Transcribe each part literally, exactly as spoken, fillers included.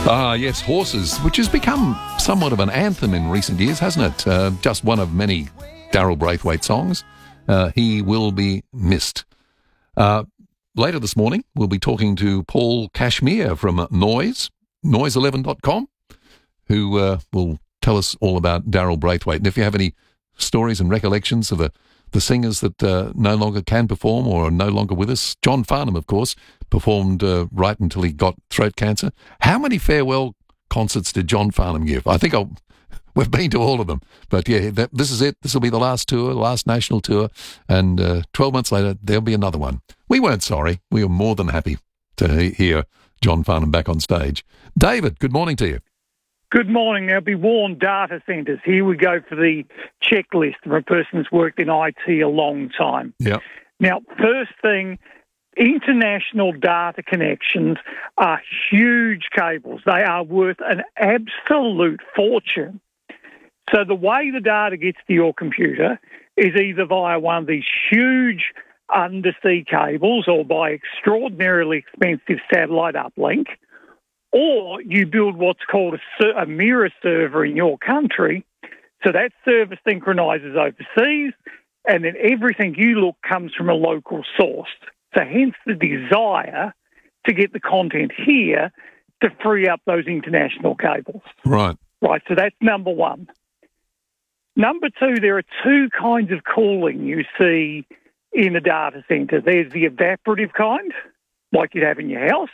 Ah, yes, horses, which has become somewhat of an anthem in recent years, hasn't it? Uh, just one of many Daryl Braithwaite songs. Uh, he will be missed. Uh, later this morning, we'll be talking to Paul Cashmere from Noise, noise eleven dot com, who uh, will tell us all about Daryl Braithwaite. And if you have any stories and recollections of the, the singers that uh, no longer can perform or are no longer with us, John Farnham, of course, performed uh, right until he got throat cancer. How many farewell concerts did John Farnham give? I think I'll, we've been to all of them. But yeah, that, this is it. This will be the last tour, the last national tour. And uh, twelve months later, there'll be another one. We weren't sorry. We were more than happy to he- hear John Farnham back on stage. David, good morning to you. Good morning. Now, be warned, data centres. Here we go for the checklist of a person who's worked in I T a long time. Yeah. Now, first thing, international data connections are huge cables. They are worth an absolute fortune. So the way the data gets to your computer is either via one of these huge undersea cables or by extraordinarily expensive satellite uplink, or you build what's called a, ser- a mirror server in your country. So that server synchronises overseas, and then everything you look comes from a local source. So hence the desire to get the content here to free up those international cables. Right. Right, so that's number one. Number two, there are two kinds of cooling you see in a data centre. There's the evaporative kind, like you'd have in your house,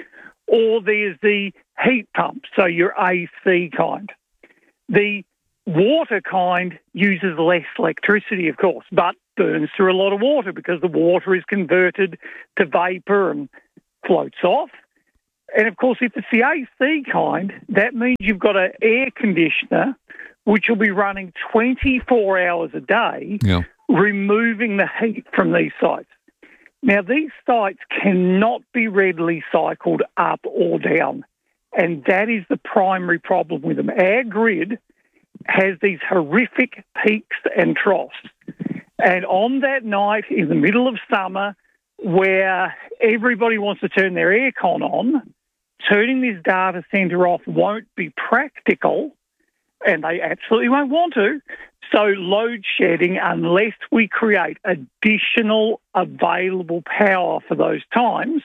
or there's the heat pump, so your A C kind. The water kind uses less electricity, of course, but burns through a lot of water because the water is converted to vapour and floats off. And, of course, if it's the A C kind, that means you've got an air conditioner which will be running twenty-four hours a day, Yeah. removing the heat from these sites. Now, these sites cannot be readily cycled up or down, and that is the primary problem with them. Our grid has these horrific peaks and troughs, and on that night in the middle of summer where everybody wants to turn their aircon on, turning this data centre off won't be practical, and they absolutely won't want to. So load shedding, unless we create additional available power for those times,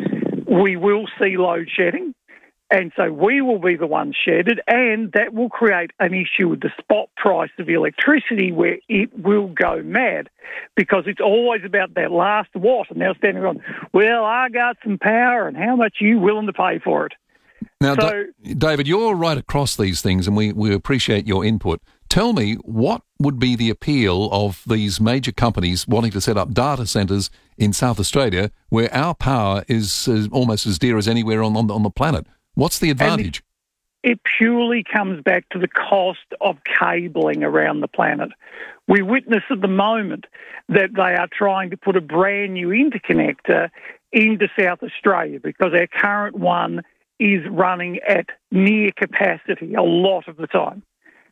we will see load shedding. And so we will be the ones shedded, and that will create an issue with the spot price of electricity where it will go mad because it's always about that last watt. And they're standing on, well, I got some power, and how much are you willing to pay for it? Now, So- Da- David, you're right across these things, and we, we appreciate your input. Tell me, what would be the appeal of these major companies wanting to set up data centres in South Australia where our power is uh, almost as dear as anywhere on, on, the, on the planet? What's the advantage? It purely comes back to the cost of cabling around the planet. We witness at the moment that they are trying to put a brand new interconnector into South Australia because our current one is running at near capacity a lot of the time.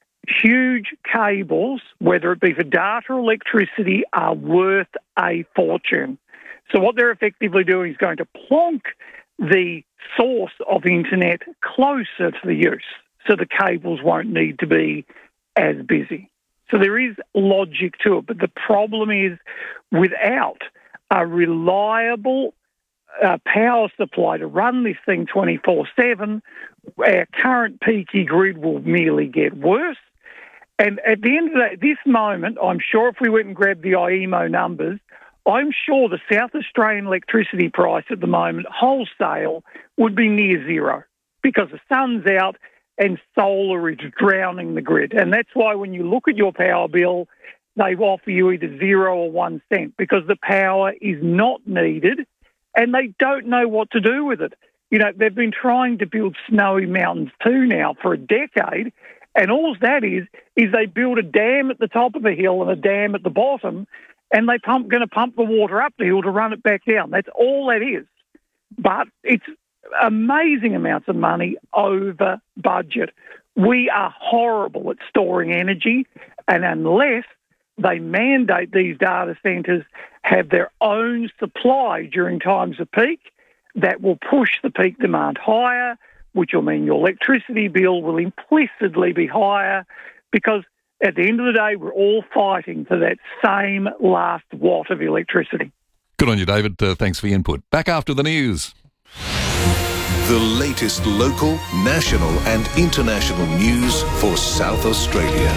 Huge cables, whether it be for data or electricity, are worth a fortune. So what they're effectively doing is going to plonk the source of internet closer to the use, so the cables won't need to be as busy. So there is logic to it, but the problem is without a reliable uh, power supply to run this thing twenty-four seven, our current peaky grid will merely get worse. And at the end of that, this moment, I'm sure if we went and grabbed the I E M O numbers, I'm sure the South Australian electricity price at the moment, wholesale, would be near zero because the sun's out and solar is drowning the grid. And that's why when you look at your power bill, they offer you either zero or one cent because the power is not needed and they don't know what to do with it. You know, they've been trying to build Snowy Mountains two now for a decade, and all that is, is they build a dam at the top of a hill and a dam at the bottom, and they pump going to pump the water up the hill to run it back down. That's all that is. But it's amazing amounts of money over budget. We are horrible at storing energy, and unless they mandate these data centres have their own supply during times of peak, that will push the peak demand higher, which will mean your electricity bill will implicitly be higher because at the end of the day, we're all fighting for that same last watt of electricity. Good on you, David. Uh, thanks for your input. Back after the news. The latest local, national and international news for South Australia.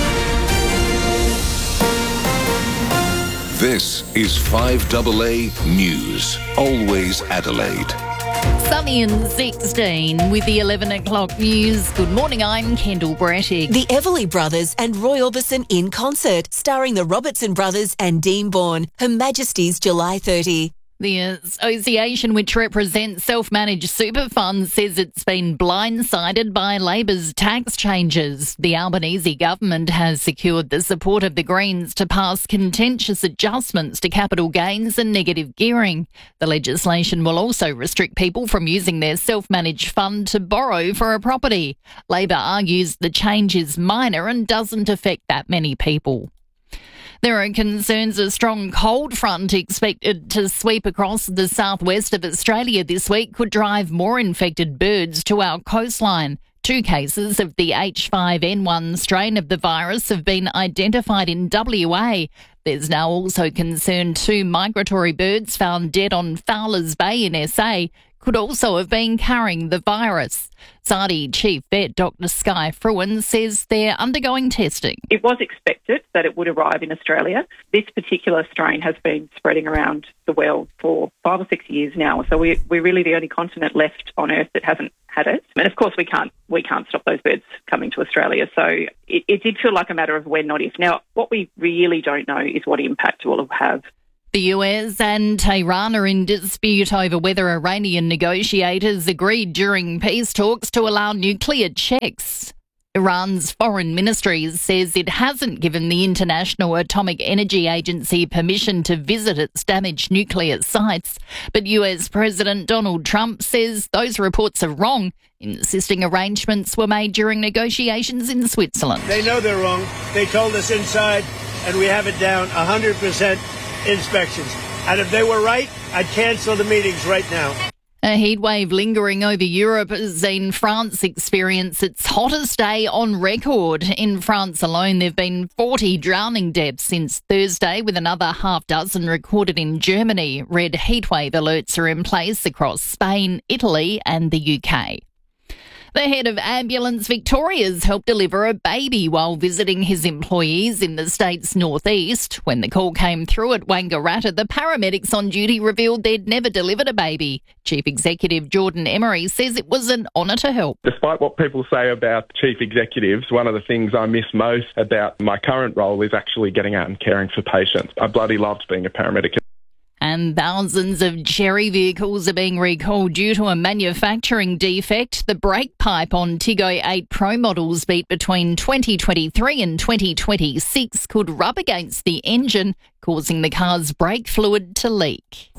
This is five A A News, always Adelaide. Sunny and sixteen with the eleven o'clock news. Good morning, I'm Kendall Brattick. The Everly Brothers and Roy Orbison in concert, starring the Robertson Brothers and Dean Bourne. Her Majesty's July thirtieth. The association, which represents self-managed super funds, says it's been blindsided by Labor's tax changes. The Albanese government has secured the support of the Greens to pass contentious adjustments to capital gains and negative gearing. The legislation will also restrict people from using their self-managed fund to borrow for a property. Labor argues the change is minor and doesn't affect that many people. There are concerns a strong cold front expected to sweep across the southwest of Australia this week could drive more infected birds to our coastline. Two cases of the H five N one strain of the virus have been identified in W A. There's now also concern two migratory birds found dead on Fowlers Bay in S A could also have been carrying the virus. Sardi Chief Vet Doctor Skye Fruin says they're undergoing testing. It was expected that it would arrive in Australia. This particular strain has been spreading around the world for five or six years now, so we, we're really the only continent left on Earth that hasn't had it. And of course, we can't we can't stop those birds coming to Australia, so it, it did feel like a matter of when, not if. Now, what we really don't know is what impact it will have. The U S and Tehran are in dispute over whether Iranian negotiators agreed during peace talks to allow nuclear checks. Iran's foreign ministry says it hasn't given the International Atomic Energy Agency permission to visit its damaged nuclear sites, but U S President Donald Trump says those reports are wrong, insisting arrangements were made during negotiations in Switzerland. They know they're wrong. They told us inside, and we have it down one hundred percent inspections. And if they were right, I'd cancel the meetings right now. A heatwave lingering over Europe has seen France experience its hottest day on record. In France alone, there have been forty drowning deaths since Thursday, with another half dozen recorded in Germany. Red heatwave alerts are in place across Spain, Italy and the U K. The head of Ambulance Victoria's helped deliver a baby while visiting his employees in the state's northeast. When the call came through at Wangaratta, the paramedics on duty revealed they'd never delivered a baby. Chief Executive Jordan Emery says it was an honour to help. Despite what people say about chief executives, one of the things I miss most about my current role is actually getting out and caring for patients. I bloody loved being a paramedic. And thousands of Chery vehicles are being recalled due to a manufacturing defect. The brake pipe on Tiggo eight Pro models built between twenty twenty-three and twenty twenty-six could rub against the engine, causing the car's brake fluid to leak.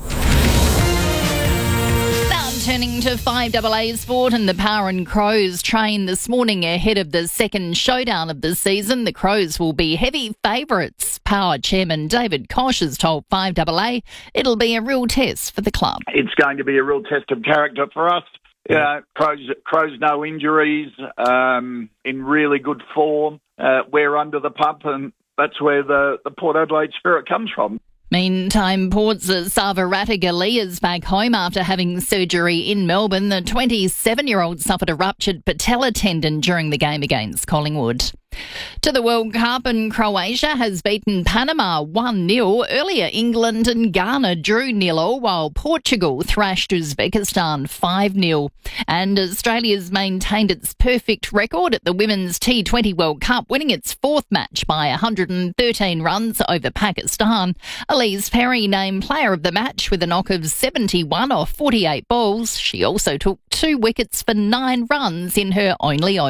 Turning to five A A Sport, and the Power and Crows train this morning ahead of the second showdown of the season. The Crows will be heavy favourites. Power Chairman David Koch has told five A A it'll be a real test for the club. It's going to be a real test of character for us. Uh, Crows, Crows no injuries, um, in really good form. Uh, we're under the pump, and that's where the, the Port Adelaide spirit comes from. Meantime, Port's Sava Ratugala is back home after having surgery in Melbourne. The twenty-seven-year-old suffered a ruptured patella tendon during the game against Collingwood. To the World Cup, and Croatia has beaten Panama one nil. Earlier, England and Ghana drew nil all, while Portugal thrashed Uzbekistan five nil. And Australia's maintained its perfect record at the Women's T twenty World Cup, winning its fourth match by one hundred thirteen runs over Pakistan. Elise Perry named player of the match with a knock of seventy-one off forty-eight balls. She also took two wickets for nine runs in her only over.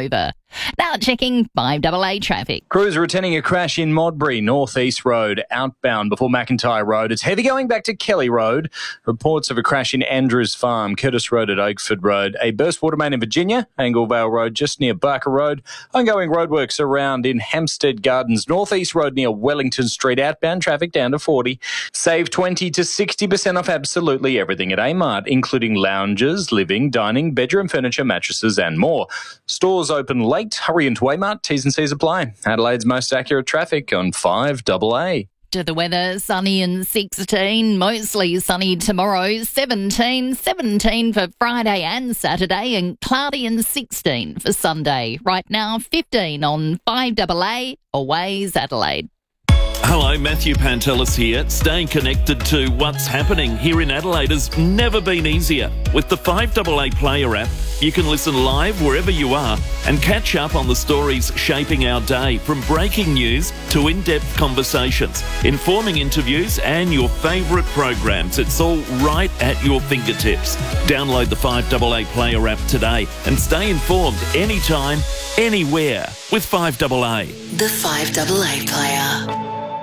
Now checking five double A traffic. Crews are attending a crash in Modbury, North East Road, outbound before McIntyre Road. It's heavy going back to Kelly Road. Reports of a crash in Andrews Farm, Curtis Road at Oakford Road. A burst water main in Virginia, Anglevale Road just near Barker Road. Ongoing roadworks around in Hampstead Gardens, North East Road near Wellington Street. Outbound traffic down to forty. Save twenty to sixty percent off absolutely everything at Amart, including lounges, living, dining, bedroom furniture, mattresses and more. Stores open late. Hurry into Amart. T's and C's apply. Adelaide's most accurate traffic on five double A. To the weather, sunny and sixteen, mostly sunny tomorrow, seventeen, seventeen for Friday and Saturday, and cloudy and sixteen for Sunday. Right now, fifteen on five double A, Always Adelaide. Hello, Matthew Pantelis here. Staying connected to what's happening here in Adelaide has never been easier. With the five double A Player app, you can listen live wherever you are and catch up on the stories shaping our day, from breaking news to in-depth conversations, informing interviews and your favourite programs. It's all right at your fingertips. Download the five double A Player app today and stay informed anytime, anywhere with five double A. The five double A Player.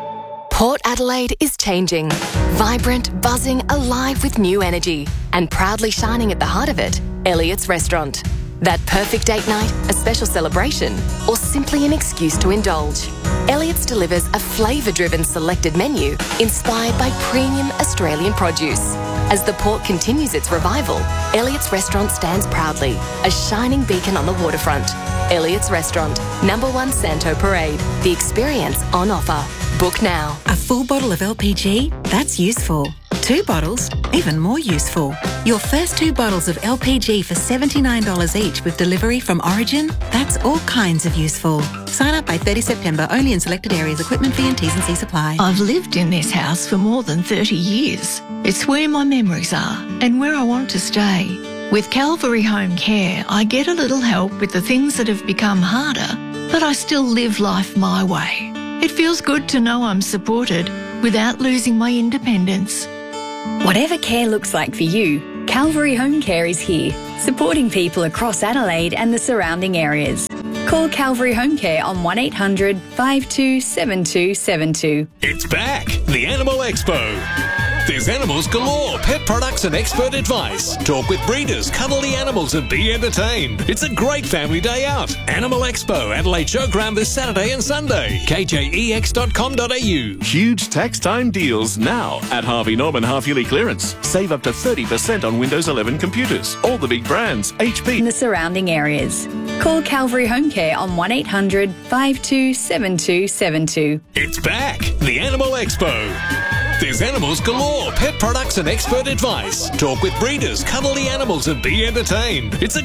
Port Adelaide is changing. Vibrant, buzzing, alive with new energy. And proudly shining at the heart of it, Elliott's Restaurant. That perfect date night, a special celebration, or simply an excuse to indulge. Elliott's delivers a flavour-driven selected menu inspired by premium Australian produce. As the port continues its revival, Elliott's Restaurant stands proudly, a shining beacon on the waterfront. Elliott's Restaurant, number one Santo Parade. The experience on offer. Book now. A full bottle of L P G? That's useful. Two bottles? Even more useful. Your first two bottles of L P G for seventy-nine dollars each with delivery from Origin? That's all kinds of useful. Sign up by thirtieth September, only in selected areas. Equipment fee and T's and C's apply. I've lived in this house for more than thirty years. It's where my memories are and where I want to stay. With Calvary Home Care, I get a little help with the things that have become harder, but I still live life my way. It feels good to know I'm supported without losing my independence. Whatever care looks like for you, Calvary Home Care is here, supporting people across Adelaide and the surrounding areas. Call Calvary Home Care on one eight hundred, five two seven two seven two. It's back, the Animal Expo. There's animals galore, pet products and expert advice. Talk with breeders, cuddle the animals and be entertained. It's a great family day out. Animal Expo, Adelaide Showground this Saturday and Sunday. K J E X dot com dot A U. Huge tax time deals now at Harvey Norman half-yearly clearance. Save up to thirty percent on Windows eleven computers. All the big brands, H P. In the surrounding areas. Call Calvary Home Care on one eight hundred, five two seven two seven two. It's back, the Animal Expo. There's animals galore, pet products and expert advice. Talk with breeders, cuddle the animals and be entertained. It's a